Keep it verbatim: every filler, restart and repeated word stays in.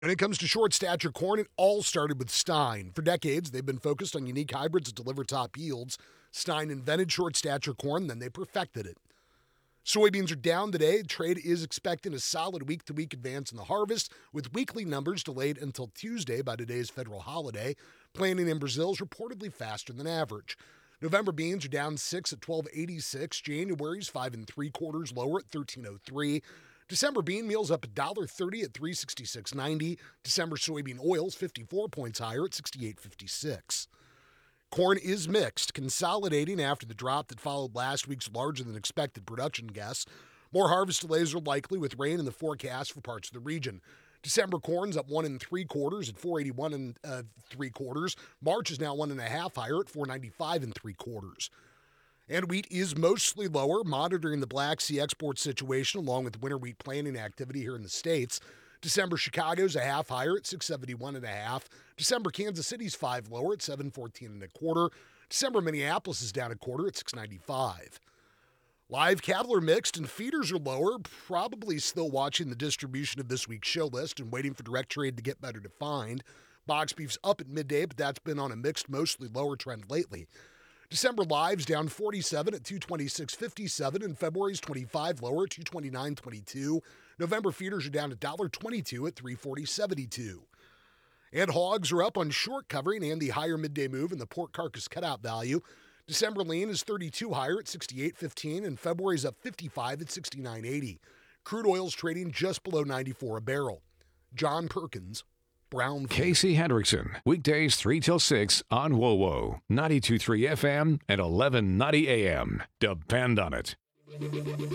When it comes to short stature corn, it all started with Stein. For decades, they've been focused on unique hybrids that deliver top yields. Stein invented short stature corn, then they perfected it. Soybeans are down today. Trade is expecting a solid week-to-week advance in the harvest, with weekly numbers delayed until Tuesday by today's federal holiday. Planting in Brazil is reportedly faster than average. November beans are down six at twelve eighty-six. January's five and three quarters lower at thirteen oh three. December bean meal's up one dollar thirty at three sixty-six ninety. December soybean oil's fifty-four points higher at sixty-eight fifty-six. Corn is mixed, consolidating after the drop that followed last week's larger-than-expected production guess. More harvest delays are likely with rain in the forecast for parts of the region. December corn's up one and three quarters at four eighty-one and uh, three quarters. March is now one and a half higher at four ninety-five and three quarters. And wheat is mostly lower, monitoring the Black Sea export situation along with winter wheat planting activity here in the States. December Chicago's a half higher at six seventy-one and a half. December Kansas City's five lower at seven fourteen and a quarter. December Minneapolis is down a quarter at six ninety-five. Live cattle are mixed and feeders are lower, probably still watching the distribution of this week's show list and waiting for direct trade to get better defined. Box beef's up at midday, but that's been on a mixed, mostly lower trend lately. December live's down forty-seven at two twenty-six fifty-seven, and February's twenty-five lower at two twenty-nine twenty-two. November feeders are down one dollar twenty-two at three forty seventy-two. And hogs are up on short covering and the higher midday move in the pork carcass cutout value. December lean is thirty-two higher at sixty-eight fifteen, and February's up fifty-five at sixty-nine eighty. Crude oil's trading just below ninety-four a barrel. John Perkins, Brown. Casey Hendrickson, weekdays three till six on W O W O, ninety-two point three F M and eleven ninety A M. Depend on it.